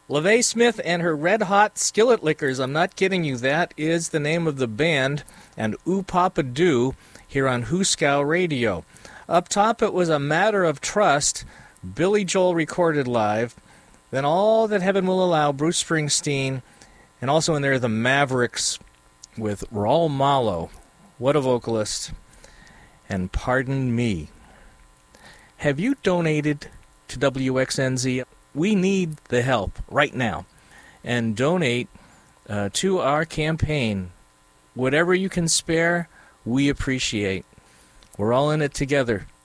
LaVey Smith and her Red Hot Skillet Lickers. I'm not kidding you. That is the name of the band. And Ooh Papa Doo here on Hooskow Radio. Up top, it was A Matter of Trust. Billy Joel recorded live. Then All That Heaven Will Allow, Bruce Springsteen. And also in there, the Mavericks with Raul Malo. What a vocalist. And Pardon Me. Have you donated to WXNZ? We need the help right now. And donate to our campaign. Whatever you can spare, we appreciate. We're all in it together